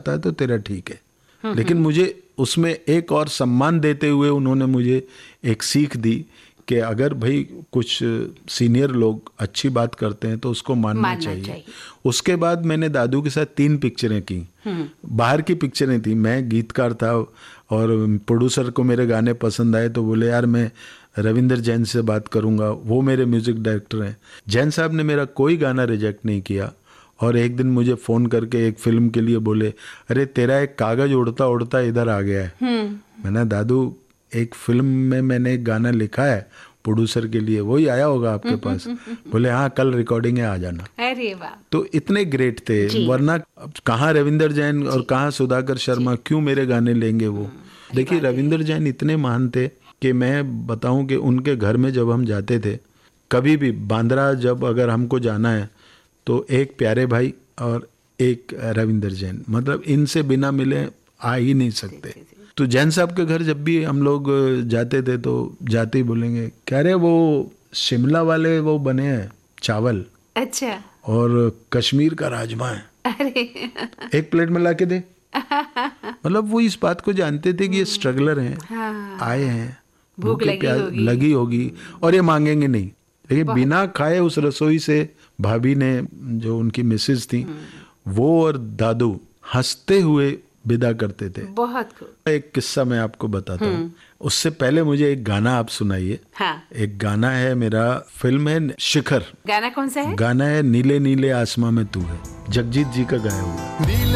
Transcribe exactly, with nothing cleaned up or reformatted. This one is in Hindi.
लगता है तो तेरा ठीक है। लेकिन मुझे उसमें एक और सम्मान देते हुए उन्होंने मुझे एक सीख दी कि अगर भाई कुछ सीनियर लोग अच्छी बात करते हैं तो उसको मानना, मानना चाहिए।, चाहिए उसके बाद मैंने दादू के साथ तीन पिक्चरें की। बाहर की पिक्चरें थी, मैं गीतकार था और प्रोड्यूसर को मेरे गाने पसंद आए तो बोले यार मैं रविंदर जैन से बात करूंगा, वो मेरे म्यूजिक डायरेक्टर हैं। जैन साहब ने मेरा कोई गाना रिजेक्ट नहीं किया और एक दिन मुझे फ़ोन करके एक फिल्म के लिए बोले अरे तेरा एक कागज़ उड़ता उड़ता इधर आ गया है। मैंने दादू एक फिल्म में मैंने एक गाना लिखा है प्रोड्यूसर के लिए, वही आया होगा आपके पास? बोले हाँ कल रिकॉर्डिंग है आ जाना। अरे वाह। तो इतने ग्रेट थे, वरना कहाँ रविंदर जैन और कहाँ सुधाकर शर्मा, क्यों मेरे गाने लेंगे वो। देखिए रविंदर जैन इतने महान थे कि मैं बताऊं कि उनके घर में जब हम जाते थे, कभी भी बांद्रा जब अगर हमको जाना है तो एक प्यारे भाई और एक रविंदर जैन, मतलब इनसे बिना मिले आ ही नहीं सकते। तो जैन साहब के घर जब भी हम लोग जाते थे तो जाते ही बोलेंगे क्या रे वो शिमला वाले वो बने हैं चावल, अच्छा, और कश्मीर का राजमा है, अरे एक प्लेट में ला के दे। मतलब वो इस बात को जानते थे कि ये स्ट्रगलर हैं, हाँ, आए हैं, भूख लगी होगी लगी होगी और ये मांगेंगे नहीं। लेकिन बिना खाए उस रसोई से भाभी ने, जो उनकी मिसेज थी, वो और दादू हंसते हुए विदा करते थे। बहुत खूब। एक किस्सा मैं आपको बताता हूँ, उससे पहले मुझे एक गाना आप सुनाइए। हाँ। एक गाना है मेरा, फिल्म है शिखर। गाना कौन सा है? गाना है नीले नीले आसमां में तू है, जगजीत जी का गाया हुआ।